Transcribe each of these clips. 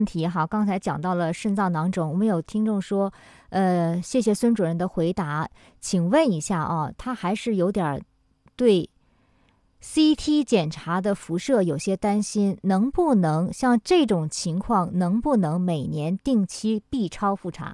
问题哈，刚才讲到了肾脏囊肿，我们有听众说，谢谢孙主任的回答，请问一下啊，他还是有点对 CT 检查的辐射有些担心，能不能像这种情况，能不能每年定期 B 超复查？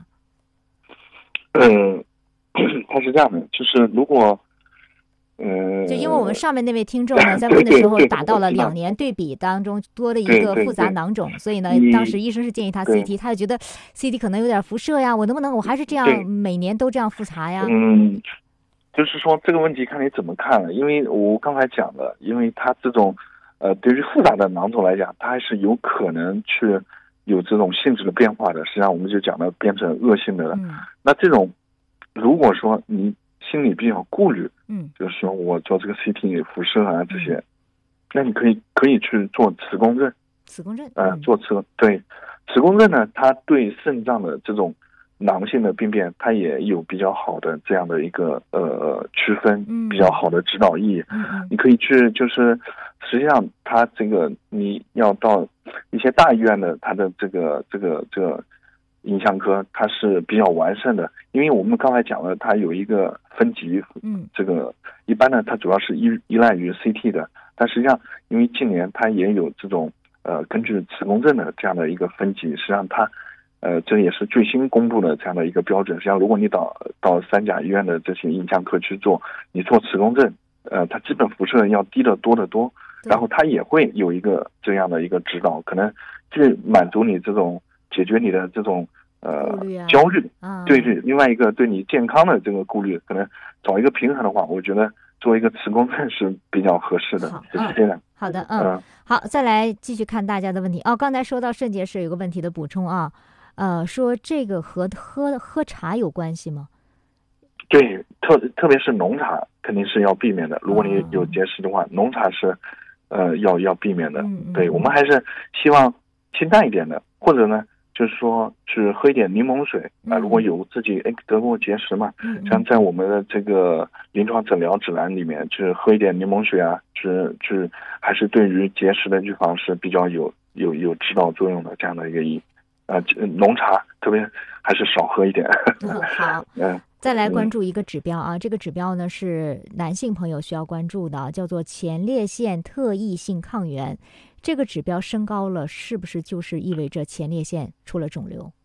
它是这样的，就是如果就因为我们上面那位听众呢，在问的时候对对对， 打到了我知道， 2年对比当中多了一对个复杂对对， 囊肿，所以呢，当时你医生是建议他对 CT，他就觉得 CT 可能有点辐射呀，我能不能我还是这样对， 每年都这样复查呀？ 嗯，就是说这个问题看你怎么看了，因为我刚才讲了，因为它这种对于复杂的囊肿来讲，它还是有可能去有这种性质的变化的。实际上我们就讲了变成恶性的了。那这种如果说你心里比较顾虑，就是说我做这个 CT 辐射啊这些，那你可以去做磁共振。做磁共振呢，它对肾脏的这种囊性的病变，它也有比较好的这样的一个区分，比较好的指导意义。你可以去就是实际上它这个你要到一些大医院的，它的这个影像科它是比较完善的，因为我们刚才讲了，它有一个分级，这个一般呢它主要是依赖于 CT 的，但实际上因为近年它也有这种根据磁共振的这样的一个分级，实际上它这也是最新公布的这样的一个标准。实际上如果你到3甲医院的这些影像科去做，你做磁共振，它基本辐射要低得多得多，然后它也会有一个这样的一个指导，可能既满足你这种解决你的这种焦虑，对，另外一个对你健康的这个顾虑，可能找一个平衡的话，我觉得做一个磁共振是比较合适的，是这样。 好的，好，再来继续看大家的问题。刚才说到肾结石有个问题的补充啊，说这个和喝茶有关系吗？ 对，特别是浓茶肯定是要避免的。如果你有结石的话，浓茶是要避免的。对，我们还是希望清淡一点的，或者呢就是说去喝一点柠檬水啊。如果有自己得过结石嘛，像在我们的这个临床诊疗指南里面，去喝一点柠檬水啊，去还是对于结石的预防是比较有指导作用的这样的一个浓茶特别还是少喝一点。 好，再来关注一个指标啊，这个指标呢是男性朋友需要关注的，叫做前列腺特异性抗原。这个指标升高了，是不是就是意味着前列腺出了肿瘤？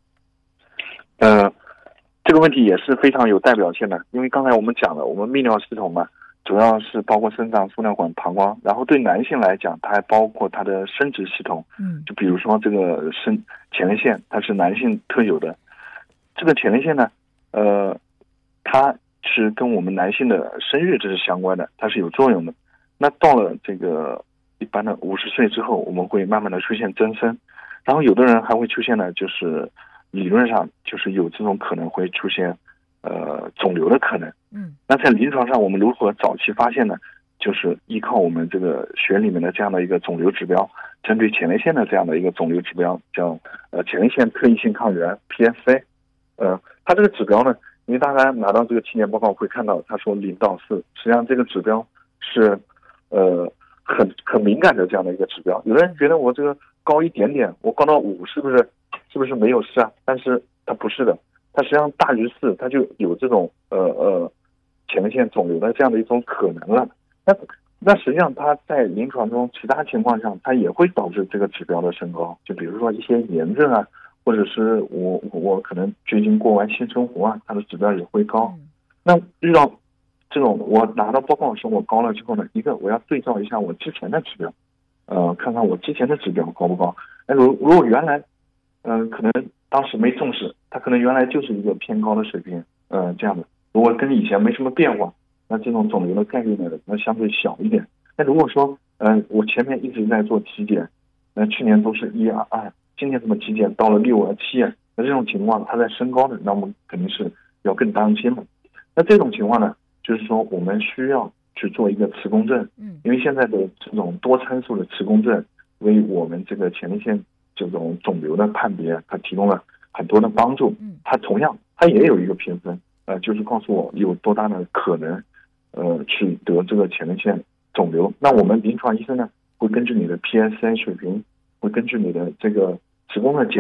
这个问题也是非常有代表性的，因为刚才我们讲了，我们泌尿系统嘛，主要是包括肾脏、输尿管、膀胱，然后对男性来讲，它还包括他的生殖系统。就比如说这个前列腺，它是男性特有的。这个前列腺呢，它是跟我们男性的生育这是相关的，它是有作用的。那到了这个一般的50岁之后，我们会慢慢的出现增生，然后有的人还会出现呢，就是理论上就是有这种可能会出现肿瘤的可能。那在临床上我们如何早期发现呢？就是依靠我们这个血里面的这样的一个肿瘤指标，针对前列腺的这样的一个肿瘤指标，叫前列腺特异性抗原 PSA。它这个指标呢，因为大家拿到这个体检报告会看到，他说0到4，实际上这个指标是很敏感的这样的一个指标。有的人觉得我这个高一点点，我高到5，是不是没有事啊？但是它不是的，它实际上大于4，它就有这种前列腺肿瘤的这样的一种可能了。那实际上它在临床中其他情况下，它也会导致这个指标的升高，就比如说一些炎症啊，或者是我可能最近过完性生活啊，它的指标也会高。那遇到这种我拿到报告说我高了之后呢，一个我要对照一下我之前的指标，看看我之前的指标高不高。那如果原来可能当时没重视，它可能原来就是一个偏高的水平，这样的。如果跟以前没什么变化，那这种肿瘤的概率呢，那相对小一点。那如果说我前面一直在做体检，去年都是1、2，今年怎么体检到了6啊7啊，那这种情况它在升高的，那我们肯定是要更担心了。那这种情况呢，就是说我们需要去做一个磁共振，因为现在的这种多参数的磁共振为我们这个前列腺这种肿瘤的判别，它提供了很多的帮助。它同样它也有一个评分，就是告诉我有多大的可能去得这个前列腺肿瘤。那我们临床医生呢，会根据你的 PSA 水平，会根据你的这个磁共振检